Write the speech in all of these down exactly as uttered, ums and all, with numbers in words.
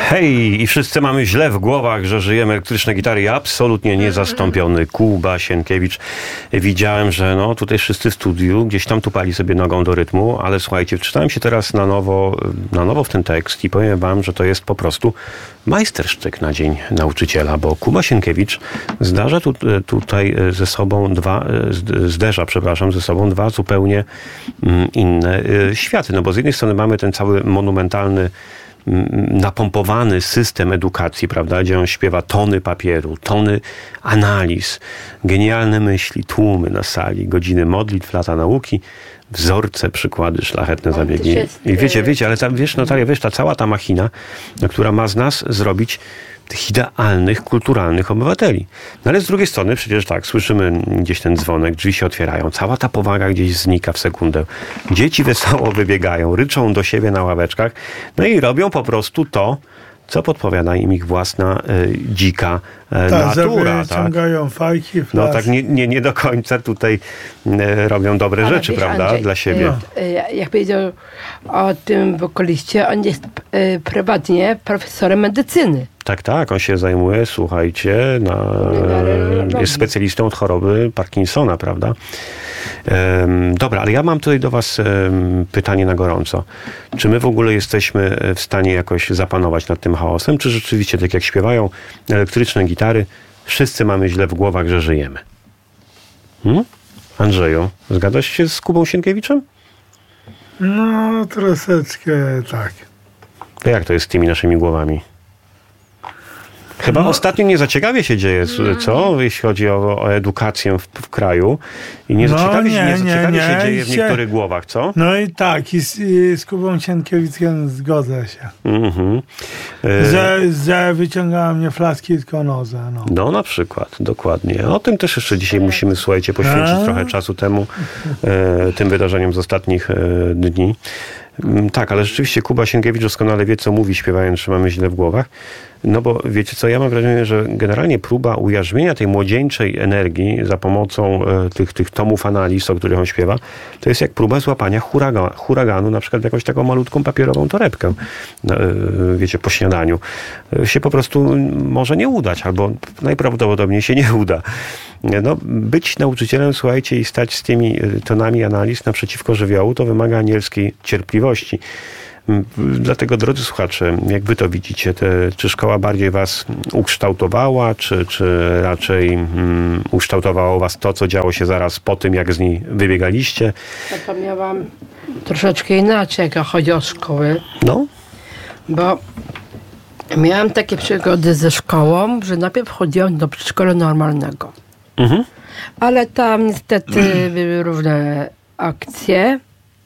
Hej, i wszyscy mamy źle w głowach, że żyjemy elektryczne gitary. Ja absolutnie niezastąpiony. Kuba Sienkiewicz. Widziałem, że no tutaj wszyscy w studiu gdzieś tam tupali sobie nogą do rytmu, ale słuchajcie, wczytałem się teraz na nowo, na nowo w ten tekst i powiem wam, że to jest po prostu majstersztyk na Dzień Nauczyciela, bo Kuba Sienkiewicz zdarza tu, tutaj ze sobą dwa, zderza, przepraszam, ze sobą dwa zupełnie inne światy. No bo z jednej strony mamy ten cały monumentalny napompowany system edukacji, prawda, gdzie on śpiewa tony papieru, tony analiz, genialne myśli, tłumy na sali, godziny modlitw, lata nauki, wzorce, przykłady, szlachetne zabiegi. I wiecie, wiecie, ale ta, wiesz, Natalia, wiesz, ta cała ta machina, która ma z nas zrobić tych idealnych, kulturalnych obywateli. No ale z drugiej strony przecież tak, słyszymy gdzieś ten dzwonek, drzwi się otwierają, cała ta powaga gdzieś znika w sekundę. Dzieci wesoło wybiegają, ryczą do siebie na ławeczkach, no i robią po prostu to, co podpowiada im ich własna y, dzika y, tak, natura. Ciągają tak, fajki. No tak nie, nie, nie do końca tutaj y, robią dobre ale rzeczy, wiesz, prawda, Andrzej, dla siebie. No. Jak powiedział o tym wokaliście, on jest y, prywatnie profesorem medycyny. Tak, tak, on się zajmuje, słuchajcie, na, jest specjalistą od choroby Parkinsona, prawda? Um, dobra, ale ja mam tutaj do was um, pytanie na gorąco. Czy my w ogóle jesteśmy w stanie jakoś zapanować nad tym chaosem, czy rzeczywiście, tak jak śpiewają elektryczne gitary, wszyscy mamy źle w głowach, że żyjemy? Hmm? Andrzeju, zgadzasz się z Kubą Sienkiewiczem? No, troszeczkę tak. To jak to jest z tymi naszymi głowami? Chyba no. Ostatnio nie za ciekawie się dzieje, co? Jeśli chodzi o, o edukację w, w kraju. I nie za no, ciekawie, nie, nie, za ciekawie nie, się nie. dzieje w niektórych głowach, co? No i tak, i z, i z Kubą Sienkiewiczem zgodzę się. Mm-hmm. E... Że, że wyciągała mnie flaski z konoza. No. no na przykład, dokładnie. O tym też jeszcze dzisiaj musimy, słuchajcie, poświęcić A? trochę czasu temu, e, tym wydarzeniom z ostatnich e, dni. Tak, ale rzeczywiście Kuba Sienkiewicz doskonale wie, co mówi, śpiewając, że mamy źle w głowach. No bo wiecie co, ja mam wrażenie, że generalnie próba ujarzmienia tej młodzieńczej energii za pomocą e, tych, tych tomów analiz, o których on śpiewa, to jest jak próba złapania huraga, huraganu, na przykład w jakąś taką malutką papierową torebkę, e, wiecie, po śniadaniu. E, się po prostu może nie udać, albo najprawdopodobniej się nie uda. No, być nauczycielem, słuchajcie, i stać z tymi tonami analiz naprzeciwko żywiołu, to wymaga anielskiej cierpliwości. Dlatego, drodzy słuchacze, jak wy to widzicie, te, czy szkoła bardziej was ukształtowała, czy, czy raczej um, ukształtowało was to, co działo się zaraz po tym, jak z niej wybiegaliście? Ja to miałam troszeczkę inaczej, jak chodzi o szkoły. No. Bo miałam takie przygody ze szkołą, że najpierw chodziłam do przedszkola normalnego. Mhm. Ale tam niestety były różne akcje.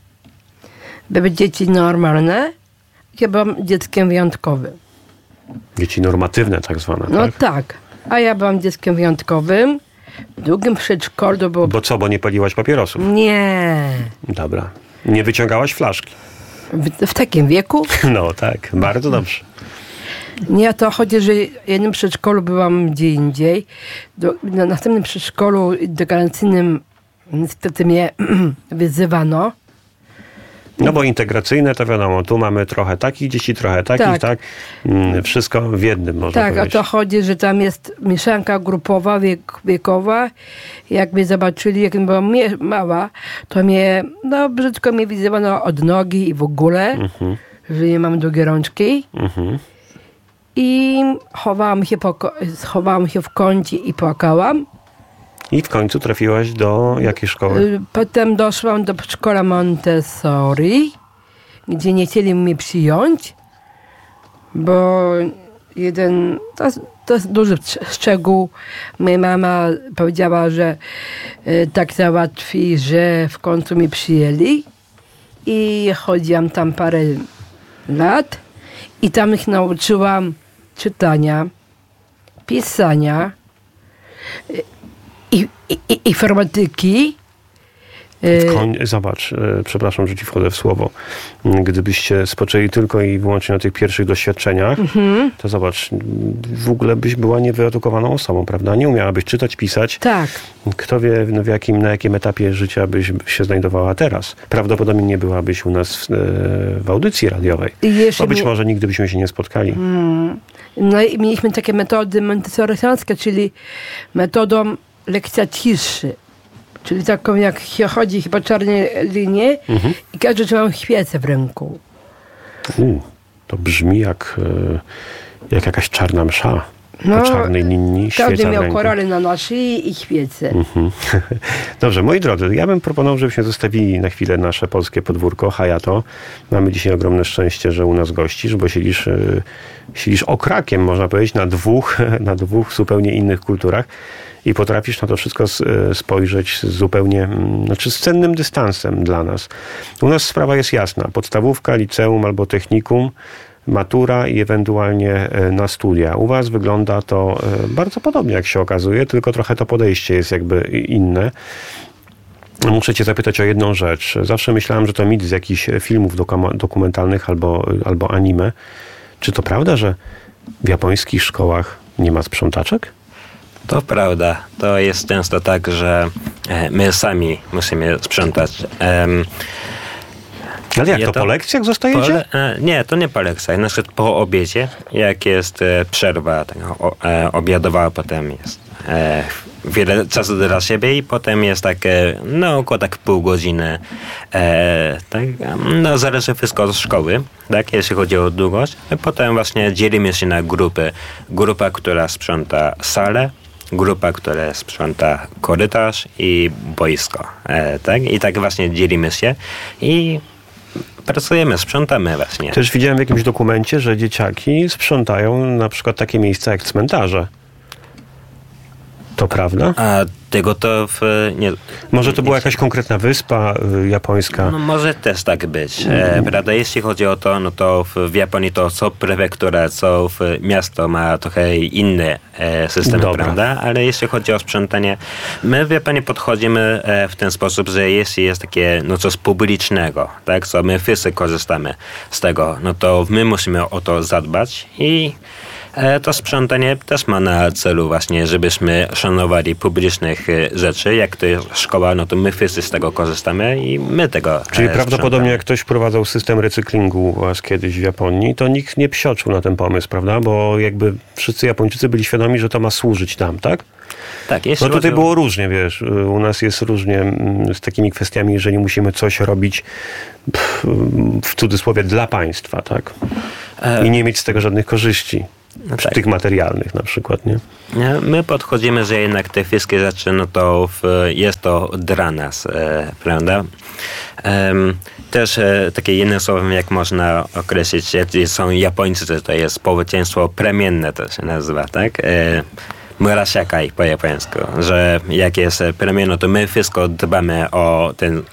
Były dzieci normalne. Ja byłam dzieckiem wyjątkowym. Dzieci normatywne tak zwane, No tak? tak. A ja byłam dzieckiem wyjątkowym. W drugim przedszkolu to było... Bo co, bo nie paliłaś papierosów? Nie. Dobra. Nie wyciągałaś flaszki? W, w takim wieku? No tak, bardzo dobrze. Nie o to chodzi, że w jednym przedszkolu byłam gdzie indziej. Do, na następnym przedszkolu integracyjnym niestety mnie wyzywano. No bo integracyjne to wiadomo, tu mamy trochę takich dzieci, trochę takich, tak? tak? Wszystko w jednym można tak, powiedzieć. Tak, o to chodzi, że tam jest mieszanka grupowa, wiek, wiekowa. Jak mnie zobaczyli, jak byłam mała, to mnie, no brzydko mnie wyzywano od nogi i w ogóle, mhm. że nie mam długie rączki. Mhm. I chowałam się, po, schowałam się w kącie i płakałam. I w końcu trafiłaś do jakiej szkoły? Potem doszłam do przedszkola Montessori, gdzie nie chcieli mnie przyjąć, bo jeden, to, to jest duży szczegół, moja mama powiedziała, że y, tak załatwi, że w końcu mnie przyjęli. I chodziłam tam parę lat i tam ich nauczyłam czytania, pisania, I, i, informatyki, Koń, zobacz, przepraszam, że ci wchodzę w słowo. Gdybyście spoczęli tylko i wyłącznie na tych pierwszych doświadczeniach, mhm. to zobacz, w ogóle byś była niewyedukowaną osobą, prawda? Nie umiałabyś czytać, pisać. Tak. Kto wie, no w jakim, na jakim etapie życia byś się znajdowała teraz. Prawdopodobnie nie byłabyś u nas w, w audycji radiowej. Bo być nie... może nigdy byśmy się nie spotkali. Hmm. No i mieliśmy takie metody montessoriańskie, czyli metodą lekcja ciszy. Czyli taką, jak się chodzi chyba czarne linie mhm. i każdy trzymał świecę w ręku. U, to brzmi jak, jak jakaś czarna msza. No, po czarnej linii, każdy miał korale na naszyi i świecę. Mhm. Dobrze, moi drodzy, ja bym proponował, żebyśmy zostawili na chwilę nasze polskie podwórko, Hayato. Mamy dzisiaj ogromne szczęście, że u nas gościsz, bo siedzisz, siedzisz okrakiem, można powiedzieć, na dwóch, na dwóch zupełnie innych kulturach i potrafisz na to wszystko spojrzeć z zupełnie, znaczy z cennym dystansem dla nas. U nas sprawa jest jasna. Podstawówka, liceum albo technikum, matura i ewentualnie na studia. U was wygląda to bardzo podobnie, jak się okazuje, tylko trochę to podejście jest jakby inne. Muszę cię zapytać o jedną rzecz. Zawsze myślałem, że to mit z jakichś filmów dokumentalnych albo, albo anime. Czy to prawda, że w japońskich szkołach nie ma sprzątaczek? To prawda. To jest często tak, że my sami musimy sprzątać. Um, Ale jak, to, to po lekcjach zostajecie? Po, e, nie, to nie po lekcjach. Na przykład po obiedzie, jak jest e, przerwa tak, o, e, obiadowa, potem jest e, wiele czasu dla siebie i potem jest tak, e, no około tak pół godziny. E, tak, no zależy wszystko od szkoły, tak, jeśli chodzi o długość. A potem właśnie dzielimy się na grupy. Grupa, która sprząta salę, grupa, która sprząta korytarz i boisko. E, tak? I tak właśnie dzielimy się i pracujemy, sprzątamy właśnie. Też widziałem w jakimś dokumencie, że dzieciaki sprzątają na przykład takie miejsca jak cmentarze. To prawda? A tego to w, nie... Może to była jakaś konkretna wyspa y, japońska? No może też tak być. E, prawda? Jeśli chodzi o to, no to w, w Japonii to co prefektura, co w miasto ma trochę inny e, system, Dobra. prawda? Ale jeśli chodzi o sprzątanie, my w Japonii podchodzimy e, w ten sposób, że jeśli jest takie no coś publicznego, tak, co my wszyscy korzystamy z tego, no to my musimy o to zadbać i to sprzątanie też ma na celu właśnie, żebyśmy szanowali publicznych rzeczy. Jak to jest szkoła, no to my wszyscy z tego korzystamy i my tego Czyli sprzątamy. Prawdopodobnie jak ktoś wprowadzał system recyklingu u was kiedyś w Japonii, to nikt nie psioczył na ten pomysł, prawda? Bo jakby wszyscy Japończycy byli świadomi, że to ma służyć tam, tak? Tak, no tutaj o... było różnie, wiesz, u nas jest różnie z takimi kwestiami, jeżeli musimy coś robić pff, w cudzysłowie dla państwa, tak? I nie mieć z tego żadnych korzyści. No przy tak. tych materialnych na przykład, nie? My podchodzimy, że jednak te wszystkie rzeczy, no to w, jest to dla nas, e, prawda? E, też e, takie jednym słowem, jak można określić, jak są Japończycy, to jest społeczeństwo plemienne, to się nazywa, tak? E, Murashakai po japońsku, że jak jest plemię, no to my wszystko dbamy o ten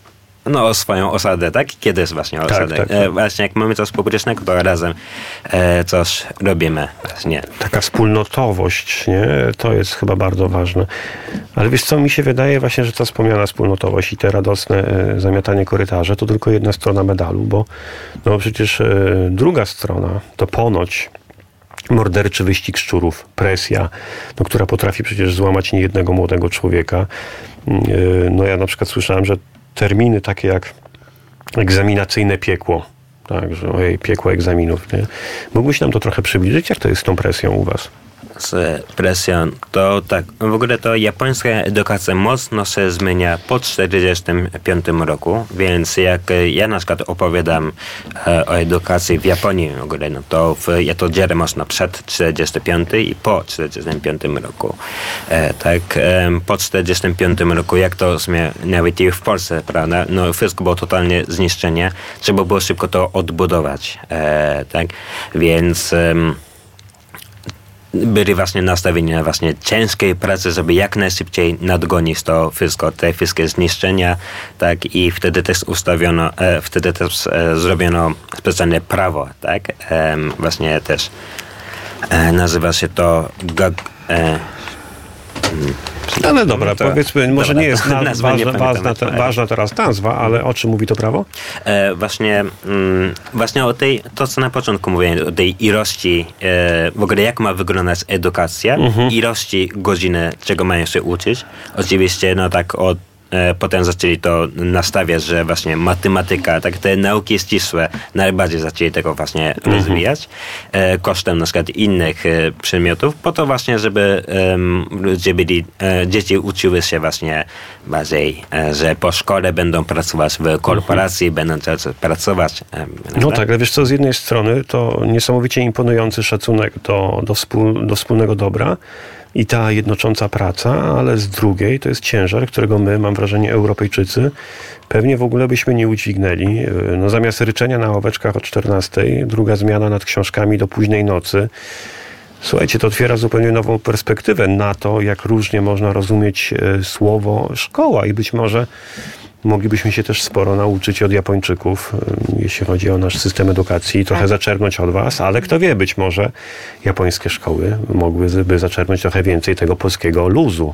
No o swoją osadę, tak? Kiedy jest właśnie osadę? Tak, tak, tak. E, właśnie jak mamy coś publicznego, to razem e, coś robimy. Właśnie. Taka wspólnotowość, nie? To jest chyba bardzo ważne. Ale wiesz co, mi się wydaje właśnie, że ta wspomniana wspólnotowość i te radosne e, zamiatanie korytarza to tylko jedna strona medalu, bo no przecież e, druga strona to ponoć morderczy wyścig szczurów, presja, no, która potrafi przecież złamać niejednego młodego człowieka. E, no ja na przykład słyszałem, że terminy takie jak egzaminacyjne piekło. Tak, że ojej, piekło egzaminów. Nie? Mógłbyś nam to trochę przybliżyć? Jak to jest z tą presją u was? Z presją, to tak, w ogóle to japońska edukacja mocno się zmienia po czterdziestym piątym roku, więc jak ja na przykład opowiadam e, o edukacji w Japonii w ogóle, no to w, ja to dzielę mocno przed czterdziestym piątym i po czterdziestym piątym roku. E, tak, e, po czterdziestym piątym roku, jak to nawet i w Polsce, prawda, no wszystko było totalnie zniszczenie, trzeba było szybko to odbudować, e, tak, więc e, byli właśnie nastawieni na właśnie ciężkiej pracy, żeby jak najszybciej nadgonić to wszystko, te wszystkie zniszczenia, tak, i wtedy też ustawiono, e, wtedy też e, zrobiono specjalne prawo, tak, e, właśnie też e, nazywa się to gag, e, Ale dobra, to, powiedzmy, może dobra, nie jest na, nazwa ważna, nie ważna, pamiętam, te, ważna teraz nazwa, ale o czym mówi to prawo? E, właśnie, mm, właśnie o tej, to co na początku mówiłem, o tej ilości, e, w ogóle jak ma wyglądać edukacja, mhm. ilości godziny, czego mają się uczyć. Oczywiście, no tak od E, potem zaczęli to nastawiać, że właśnie matematyka, tak te nauki ścisłe najbardziej zaczęli tego właśnie mm-hmm. rozwijać e, kosztem na przykład innych e, przedmiotów, po to właśnie, żeby e, ludzie byli, e, dzieci uczyły się właśnie bardziej, e, że po szkole będą pracować w korporacji, mm-hmm. będą pracować. E, no tak, ale wiesz co, z jednej strony to niesamowicie imponujący szacunek do, do, wspól, do wspólnego dobra, i ta jednocząca praca, ale z drugiej to jest ciężar, którego my, mam wrażenie, Europejczycy pewnie w ogóle byśmy nie udźwignęli. No, zamiast ryczenia na ławeczkach o czternastej, druga zmiana nad książkami do późnej nocy. Słuchajcie, to otwiera zupełnie nową perspektywę na to, jak różnie można rozumieć słowo szkoła i być może moglibyśmy się też sporo nauczyć od Japończyków, jeśli chodzi o nasz system edukacji, trochę tak. zaczerpnąć od was, ale kto wie, być może japońskie szkoły mogłyby zaczerpnąć trochę więcej tego polskiego luzu.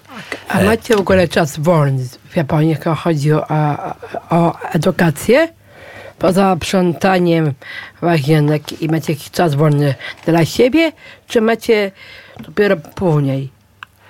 A macie w ogóle czas wolny w Japonii, jak chodzi o, o edukację? Poza sprzątaniem łazienek i macie jakiś czas wolny dla siebie, czy macie dopiero później?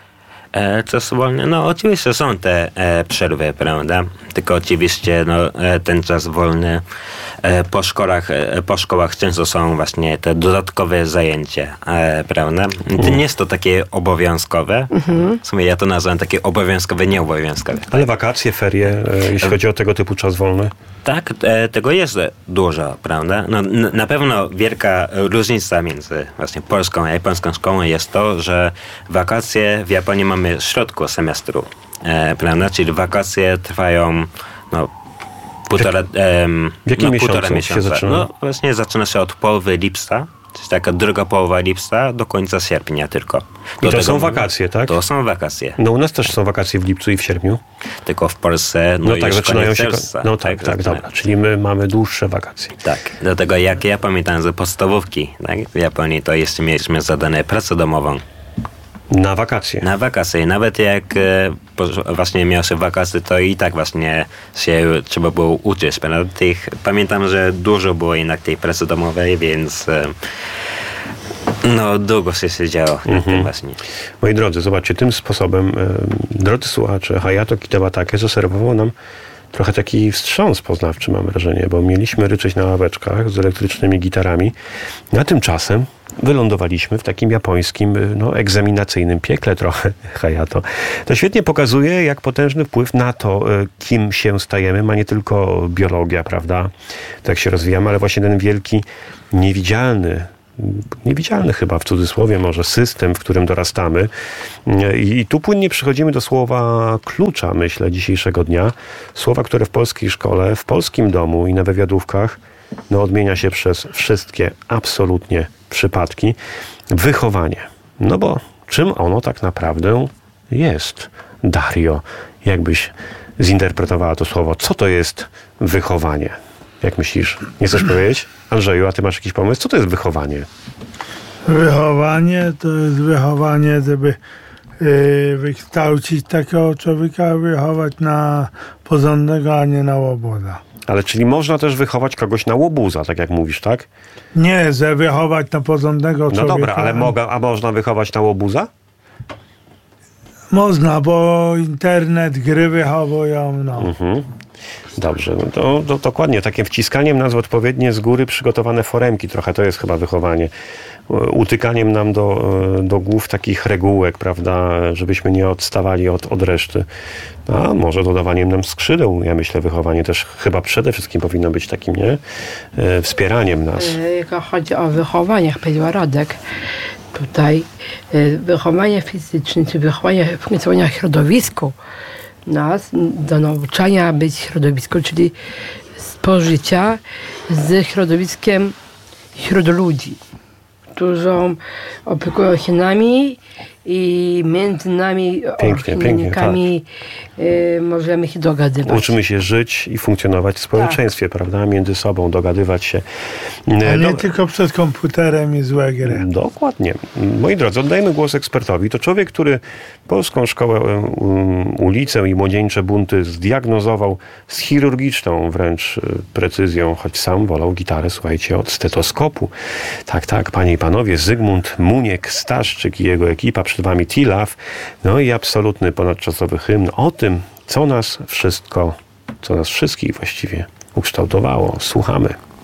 E, czas wolny, no oczywiście są te e, przerwy, prawda? Tylko oczywiście no, e, ten czas wolny e, po szkołach, e, po szkołach często są właśnie te dodatkowe zajęcia, e, prawda? To nie jest to takie obowiązkowe. Mhm. W sumie ja to nazywam takie obowiązkowe, nieobowiązkowe. Ale wakacje, ferie, e, jeśli chodzi o tego typu czas wolny? Tak, e, tego jest dużo, prawda? No, n- na pewno wielka różnica między właśnie polską a japońską szkołą jest to, że wakacje w Japonii mamy w środku semestru, e, prawda? Czyli wakacje trwają no, półtora, e, w jakim no, półtora miesiącu miesiąca. się zaczyna? No właśnie zaczyna się od połowy lipca, czyli taka druga połowa lipca do końca sierpnia tylko. I to są wakacje, tak? To są wakacje. No u nas też są wakacje w lipcu i w sierpniu. Tylko w Polsce no, no tak, zaczynają się. czerwca. No tak, tak, tak dobra. Czyli my mamy dłuższe wakacje. Tak, dlatego jak ja pamiętam z podstawówki, tak, w Japonii, to jeszcze mieliśmy zadane pracę domową. Na wakacje. Na wakacje. Nawet jak e, właśnie miał się wakacje, to i tak właśnie się trzeba było uczyć. Tych, pamiętam, że dużo było jednak tej pracy domowej, więc e, no długo się siedziało na mhm. tym właśnie. Moi drodzy, zobaczcie, tym sposobem, e, drodzy słuchacze, Hayato Kitabatake zaserwował nam trochę taki wstrząs poznawczy, mam wrażenie, bo mieliśmy ryczeć na ławeczkach z elektrycznymi gitarami, a tymczasem wylądowaliśmy w takim japońskim, no, egzaminacyjnym piekle trochę, Hayato. To świetnie pokazuje, jak potężny wpływ na to, kim się stajemy, ma nie tylko biologia, prawda, to jak się rozwijamy, ale właśnie ten wielki, niewidzialny, niewidzialny chyba w cudzysłowie może system, w którym dorastamy. I, i tu płynnie przychodzimy do słowa klucza, myślę, dzisiejszego dnia. Słowa, które w polskiej szkole, w polskim domu i na wywiadówkach no, odmienia się przez wszystkie absolutnie przypadki. Wychowanie. No bo czym ono tak naprawdę jest? Dario, jakbyś zinterpretowała to słowo? Co to jest wychowanie? Jak myślisz? Nie chcesz powiedzieć? Andrzeju, a ty masz jakiś pomysł? Co to jest wychowanie? Wychowanie to jest wychowanie, żeby yy, wykształcić takiego człowieka, wychować na porządnego, a nie na łobuza. Ale czyli można też wychować kogoś na łobuza, tak jak mówisz, tak? Nie, że wychować na porządnego człowieka. No dobra, ale moga, a można wychować na łobuza? Można, bo internet, gry wychowują, no. Mhm. Dobrze, no to, to dokładnie, takim wciskaniem nas w odpowiednie z góry przygotowane foremki, trochę to jest chyba wychowanie. Utykaniem nam do, do głów takich regułek, prawda, żebyśmy nie odstawali od, od reszty. A może dodawaniem nam skrzydeł, ja myślę, wychowanie też chyba przede wszystkim powinno być takim, nie? E, wspieraniem nas. Jak chodzi o wychowanie, jak powiedział Radek, tutaj e, wychowanie fizyczne, czy wychowanie funkcjonowania w środowisku, nas do nauczania być w środowisku, czyli spożycia z środowiskiem wśród ludzi, którzy opiekują się nami i między nami, Pięknie, ochotnikami, y, możemy się dogadywać. Uczymy się żyć i funkcjonować w społeczeństwie, tak. prawda? Między sobą dogadywać się. A nie Do... tylko przed komputerem i złe gry. Dokładnie. Moi drodzy, oddajmy głos ekspertowi. To człowiek, który Polską Szkołę, um, ulicę i młodzieńcze bunty zdiagnozował z chirurgiczną wręcz precyzją, choć sam wolał gitarę, słuchajcie, od stetoskopu. Tak, tak, panie i panowie, Zygmunt Muniek-Staszczyk i jego ekipa, przed wami T-Love, no i absolutny ponadczasowy hymn o tym, co nas wszystko, co nas wszystkich właściwie ukształtowało. Słuchamy.